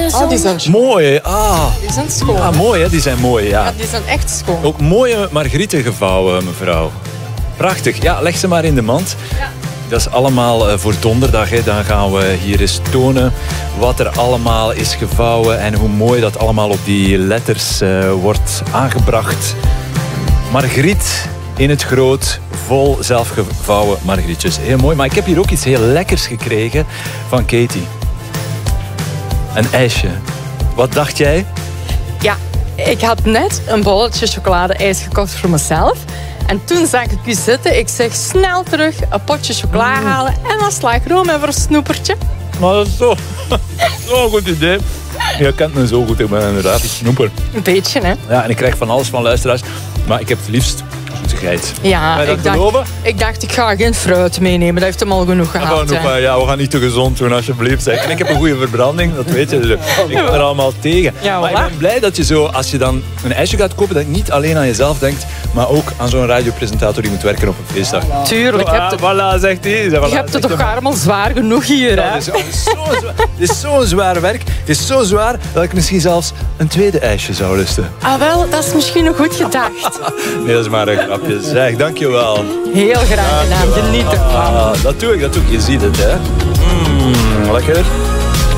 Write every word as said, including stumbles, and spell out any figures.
Oh, die zijn schoon. Mooi, ah. Die zijn schoon. Ah, mooi, hè? Die zijn mooi, ja. Ja, die zijn echt schoon. Ook mooie margrieten gevouwen, mevrouw. Prachtig. Ja, leg ze maar in de mand. Ja. Dat is allemaal uh, voor donderdag. Hè. Dan gaan we hier eens tonen wat er allemaal is gevouwen en hoe mooi dat allemaal op die letters uh, wordt aangebracht. Margriet in het groot, vol zelfgevouwen margrietjes. Heel mooi. Maar ik heb hier ook iets heel lekkers gekregen van Katie. Een ijsje. Wat dacht jij? Ja, ik had net een bolletje chocoladeijs gekocht voor mezelf. En toen zag ik u zitten. Ik zeg snel terug een potje chocola halen. En dan sla ik erom even een snoepertje. Maar dat is zo, zo'n goed idee. Je kent me zo goed. Ik ben inderdaad een snoeper. Een beetje, hè? Ja, en ik krijg van alles van luisteraars. Maar ik heb het liefst zoetigheid. Ja, Kan je dat ik dacht, geloven? ik dacht, ik ga geen fruit meenemen. Dat heeft hem al genoeg gehad. Gewoon, hè. ja, we gaan niet te gezond doen, alsjeblieft. Zeg. En ik heb een goede verbranding, dat weet je. Dus ik ben er allemaal tegen. Ja, maar ik voilà. ben blij dat je zo, als je dan een ijsje gaat kopen, dat je niet alleen aan jezelf denkt, maar ook aan zo'n radiopresentator die moet werken op een feestdag. Tuurlijk, je Ah, hebt, voilà, zegt hij. Voilà, je hebt zegt het toch hij. allemaal zwaar genoeg hier, hè? Het is, het is zo zwaar. Het is zo'n zwaar werk. Het is zo zwaar dat ik misschien zelfs een tweede ijsje zou lusten. Ah, wel, dat is misschien nog goed gedacht. Nee, dat is maar een grapje. Zeg, dankjewel. Heel graag gedaan, geniet ervan. Ah, dat doe ik, dat doe ik. Je ziet het, hè. Mm, lekker.